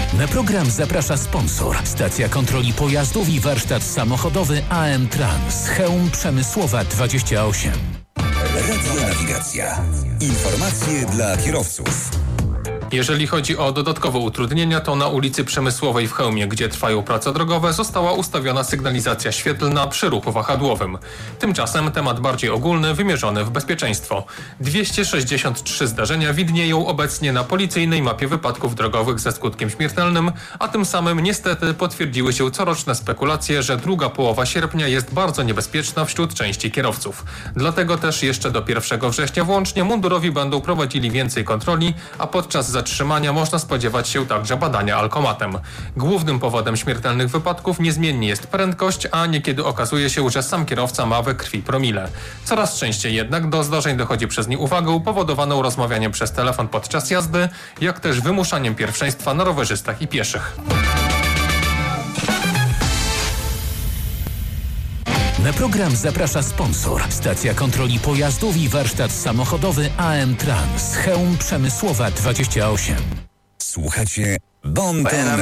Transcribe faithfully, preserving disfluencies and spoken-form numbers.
Na program zaprasza sponsor. Stacja kontroli pojazdów i warsztat samochodowy A M Trans. Chełm Przemysłowa dwadzieścia osiem. Radio Nawigacja. Informacje dla kierowców. Jeżeli chodzi o dodatkowe utrudnienia, to na ulicy Przemysłowej w Chełmie, gdzie trwają prace drogowe, została ustawiona sygnalizacja świetlna przy ruchu wahadłowym. Tymczasem temat bardziej ogólny, wymierzony w bezpieczeństwo. dwieście sześćdziesiąt trzy zdarzenia widnieją obecnie na policyjnej mapie wypadków drogowych ze skutkiem śmiertelnym, a tym samym niestety potwierdziły się coroczne spekulacje, że druga połowa sierpnia jest bardzo niebezpieczna wśród części kierowców. Dlatego też jeszcze do pierwszego września włącznie mundurowi będą prowadzili więcej kontroli, a podczas zatrzymania można spodziewać się także badania alkomatem. Głównym powodem śmiertelnych wypadków niezmiennie jest prędkość, a niekiedy okazuje się, że sam kierowca ma we krwi promile. Coraz częściej jednak do zdarzeń dochodzi przez nieuwagę powodowaną rozmawianiem przez telefon podczas jazdy, jak też wymuszaniem pierwszeństwa na rowerzystach i pieszych. Na program zaprasza sponsor. Stacja kontroli pojazdów i warsztat samochodowy A M Trans. Chełm Przemysłowa dwadzieścia osiem. Słuchacie Bon Ton